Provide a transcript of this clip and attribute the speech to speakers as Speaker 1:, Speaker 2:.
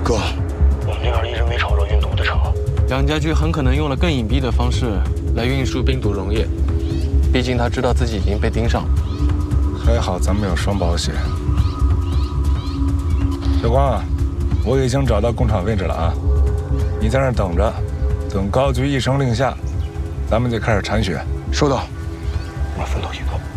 Speaker 1: 哥，我们那边一直没找着运毒的车。
Speaker 2: 梁家驹很可能用了更隐蔽的方式来运输冰毒溶液，毕竟他知道自己已经被盯上了。
Speaker 3: 还好咱们有双保险。小光啊，我已经找到工厂位置了啊，你在那儿等着，等高局一声令下，咱们就开始铲雪。
Speaker 1: 收到，我分头行动。